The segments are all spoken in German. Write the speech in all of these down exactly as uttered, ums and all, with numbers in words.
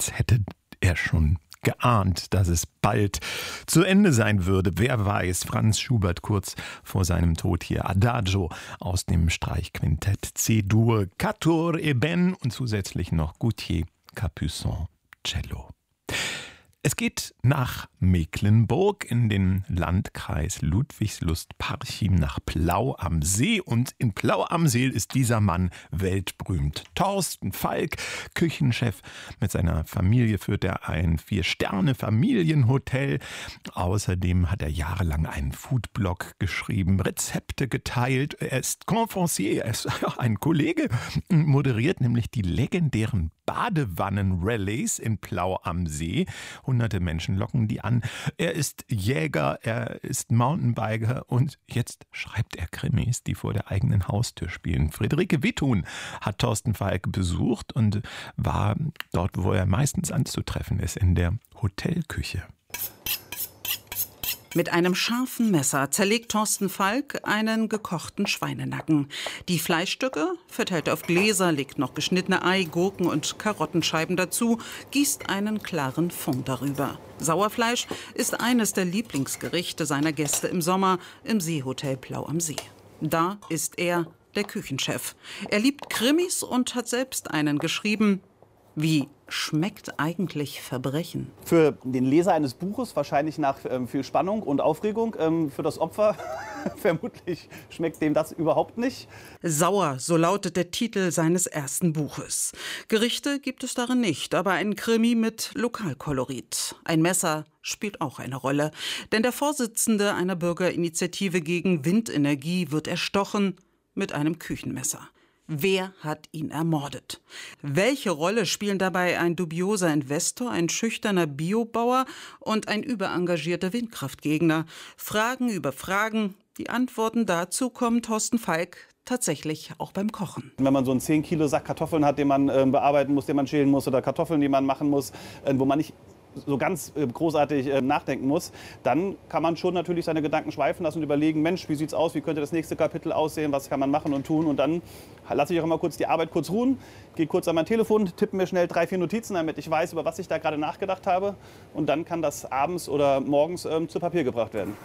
als hätte er schon geahnt, dass es bald zu Ende sein würde. Wer weiß, Franz Schubert kurz vor seinem Tod hier. Adagio aus dem Streichquintett C-Dur, Quatuor et Ben und zusätzlich noch Gautier, Capuçon, Cello. Es geht nach Mecklenburg in den Landkreis Ludwigslust-Parchim nach Plau am See. Und in Plau am See ist dieser Mann weltberühmt. Thorsten Falk, Küchenchef. Mit seiner Familie führt er ein Vier-Sterne-Familienhotel. Außerdem hat er jahrelang einen Foodblog geschrieben, Rezepte geteilt. Er ist Conférencier, er ist ein Kollege, moderiert nämlich die legendären Badewannen-Rallyes in Plau am See. Hunderte Menschen locken die an. Er ist Jäger, er ist Mountainbiker und jetzt schreibt er Krimis, die vor der eigenen Haustür spielen. Friederike Witthuhn hat Thorsten Falk besucht und war dort, wo er meistens anzutreffen ist, in der Hotelküche. Mit einem scharfen Messer zerlegt Thorsten Falk einen gekochten Schweinenacken. Die Fleischstücke verteilt er auf Gläser, legt noch geschnittene Ei, Gurken und Karottenscheiben dazu, gießt einen klaren Fond darüber. Sauerfleisch ist eines der Lieblingsgerichte seiner Gäste im Sommer im Seehotel Plau am See. Da ist er der Küchenchef. Er liebt Krimis und hat selbst einen geschrieben. Wie schmeckt eigentlich Verbrechen? Für den Leser eines Buches wahrscheinlich nach ähm, viel Spannung und Aufregung. Ähm, für das Opfer vermutlich schmeckt dem das überhaupt nicht. Sauer, so lautet der Titel seines ersten Buches. Gerichte gibt es darin nicht, aber ein Krimi mit Lokalkolorit. Ein Messer spielt auch eine Rolle. Denn der Vorsitzende einer Bürgerinitiative gegen Windenergie wird erstochen mit einem Küchenmesser. Wer hat ihn ermordet? Welche Rolle spielen dabei ein dubioser Investor, ein schüchterner Biobauer und ein überengagierter Windkraftgegner? Fragen über Fragen. Die Antworten dazu kommen Thorsten Falk tatsächlich auch beim Kochen. Wenn man so einen zehn Kilo Sack Kartoffeln hat, den man äh, bearbeiten muss, den man schälen muss, oder Kartoffeln, die man machen muss, äh, wo man nicht so ganz äh, großartig äh, nachdenken muss, dann kann man schon natürlich seine Gedanken schweifen lassen und überlegen, Mensch, wie sieht's aus, wie könnte das nächste Kapitel aussehen, was kann man machen und tun, und dann lasse ich auch immer kurz die Arbeit kurz ruhen, gehe kurz an mein Telefon, tippe mir schnell drei, vier Notizen, damit ich weiß, über was ich da gerade nachgedacht habe, und dann kann das abends oder morgens ähm, zu Papier gebracht werden.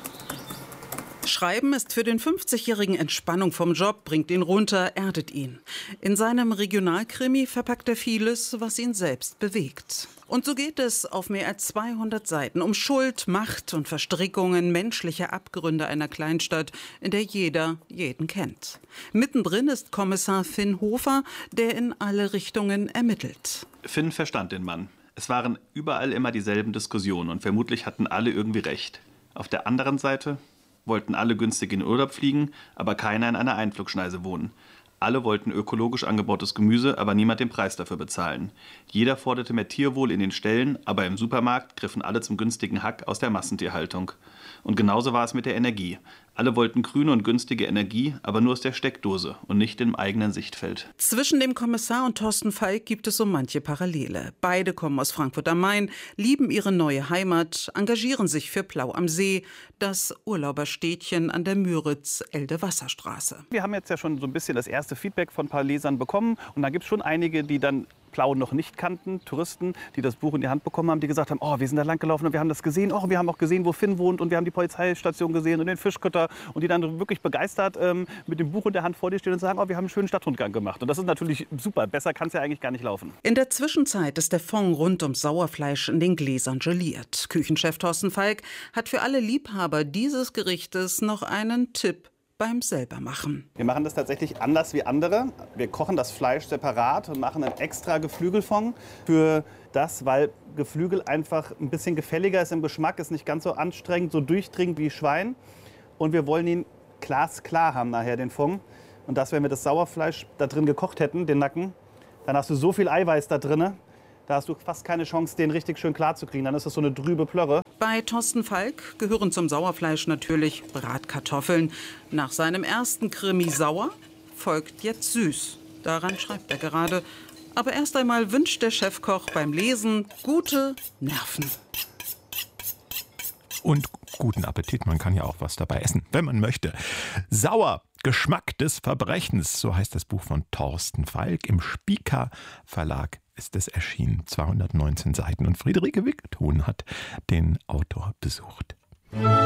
Schreiben ist für den fünfzigjährigen Entspannung vom Job, bringt ihn runter, erdet ihn. In seinem Regionalkrimi verpackt er vieles, was ihn selbst bewegt. Und so geht es auf mehr als zweihundert Seiten um Schuld, Macht und Verstrickungen menschlicher Abgründe einer Kleinstadt, in der jeder jeden kennt. Mittendrin ist Kommissar Finn Hofer, der in alle Richtungen ermittelt. Finn verstand den Mann. Es waren überall immer dieselben Diskussionen und vermutlich hatten alle irgendwie recht. Auf der anderen Seite wollten alle günstig in Urlaub fliegen, aber keiner in einer Einflugschneise wohnen. Alle wollten ökologisch angebautes Gemüse, aber niemand den Preis dafür bezahlen. Jeder forderte mehr Tierwohl in den Ställen, aber im Supermarkt griffen alle zum günstigen Hack aus der Massentierhaltung. Und genauso war es mit der Energie. Alle wollten grüne und günstige Energie, aber nur aus der Steckdose und nicht im eigenen Sichtfeld. Zwischen dem Kommissar und Thorsten Falk gibt es so manche Parallele. Beide kommen aus Frankfurt am Main, lieben ihre neue Heimat, engagieren sich für Plau am See, das Urlauberstädtchen an der Müritz-Elde-Wasserstraße. Wir haben jetzt ja schon so ein bisschen das erste Feedback von ein paar Lesern bekommen, und da gibt es schon einige, die dann Plau noch nicht kannten, Touristen, die das Buch in die Hand bekommen haben, die gesagt haben, oh, wir sind da lang gelaufen und wir haben das gesehen, oh, wir haben auch gesehen, wo Finn wohnt, und wir haben die Polizeistation gesehen und den Fischkutter, und die dann wirklich begeistert ähm, mit dem Buch in der Hand vor dir stehen und sagen, oh, wir haben einen schönen Stadtrundgang gemacht. Und das ist natürlich super, besser kann es ja eigentlich gar nicht laufen. In der Zwischenzeit ist der Fond rund ums Sauerfleisch in den Gläsern geliert. Küchenchef Thorsten Falk hat für alle Liebhaber dieses Gerichtes noch einen Tipp beim Selbermachen. Wir machen das tatsächlich anders wie andere. Wir kochen das Fleisch separat und machen einen extra Geflügelfond für das, weil Geflügel einfach ein bisschen gefälliger ist im Geschmack, ist nicht ganz so anstrengend, so durchdringend wie Schwein. Und wir wollen ihn glasklar haben nachher, den Fond. Und das, wenn wir das Sauerfleisch da drin gekocht hätten, den Nacken, dann hast du so viel Eiweiß da drin, da hast du fast keine Chance, den richtig schön klar zu kriegen. Dann ist das so eine trübe Plörre. Bei Thorsten Falk gehören zum Sauerfleisch natürlich Bratkartoffeln. Nach seinem ersten Krimi Sauer folgt jetzt süß. Daran schreibt er gerade. Aber erst einmal wünscht der Chefkoch beim Lesen gute Nerven. Und guten Appetit, man kann ja auch was dabei essen, wenn man möchte. Sauer Geschmack des Verbrechens, so heißt das Buch von Thorsten Falk. Im Spieker Verlag ist es erschienen, zweihundertneunzehn Seiten. Und Friederike Wickthun hat den Autor besucht.